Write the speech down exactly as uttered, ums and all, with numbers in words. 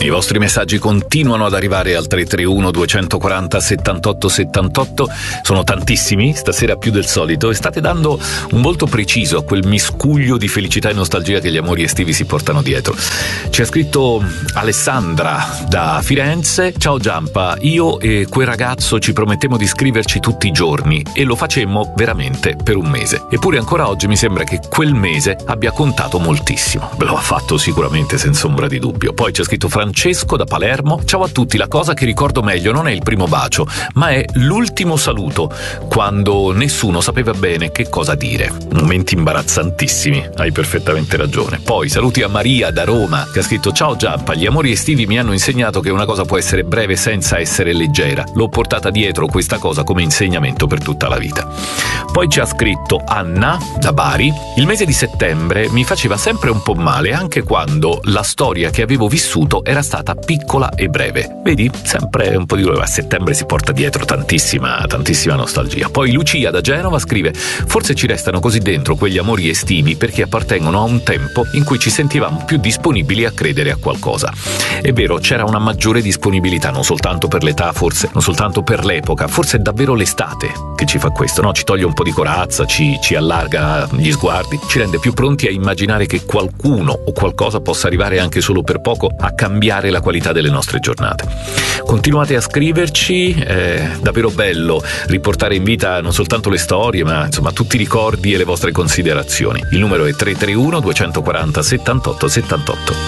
I vostri messaggi continuano ad arrivare al tre tre uno due quattro zero settantotto settantotto, sono tantissimi, stasera più del solito, e state dando un volto preciso a quel miscuglio di felicità e nostalgia che gli amori estivi si portano dietro. Ci ha scritto Alessandra da Firenze: ciao Giampa, io e quel ragazzo ci promettemmo di scriverci tutti i giorni e lo facemmo veramente per un mese, eppure ancora oggi mi sembra che quel mese abbia contato moltissimo. Lo ha fatto sicuramente, senza ombra di dubbio. Poi ci ha scritto Francesco da Palermo: ciao a tutti, la cosa che ricordo meglio non è il primo bacio, ma è l'ultimo saluto, quando nessuno sapeva bene che cosa dire. Momenti imbarazzantissimi, hai perfettamente ragione. Poi saluti a Maria da Roma, che ha scritto: ciao Giampa, gli amori estivi mi hanno insegnato che una cosa può essere breve senza essere leggera. L'ho portata dietro questa cosa come insegnamento per tutta la vita. Poi ci ha scritto Anna da Bari: il mese di settembre mi faceva sempre un po' male, anche quando la storia che avevo vissuto era stata piccola e breve. Vedi, sempre un po' di a settembre si porta dietro tantissima, tantissima nostalgia. Poi Lucia da Genova scrive: forse ci restano così dentro quegli amori estivi perché appartengono a un tempo in cui ci sentivamo più disponibili a credere a qualcosa. È vero, c'era una maggiore disponibilità, non soltanto per l'età, forse, non soltanto per l'epoca, forse è davvero l'estate che ci fa questo, no? Ci toglie un po' di corazza, ci, ci allarga gli sguardi, ci rende più pronti a immaginare che qualcuno o qualcosa possa arrivare anche solo per poco a cambiare la qualità delle nostre giornate. Continuate a scriverci, è davvero bello riportare in vita non soltanto le storie, ma insomma tutti i ricordi e le vostre considerazioni. Il numero è tre tre uno due quattro zero settantotto settantotto.